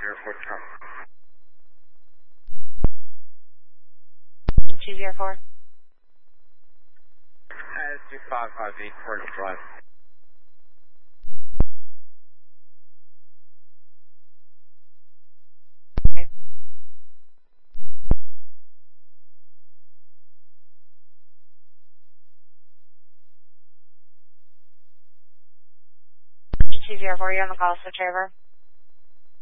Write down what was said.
Airport Trump. 204. That's 2558 Coordinate Drive. Okay. 204, you're on the call switch over.